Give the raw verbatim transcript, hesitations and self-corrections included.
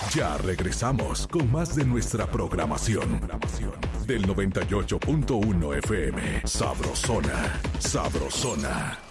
Ya regresamos con más de nuestra programación. Del noventa y ocho punto uno F M. Sabrosona. Sabrosona.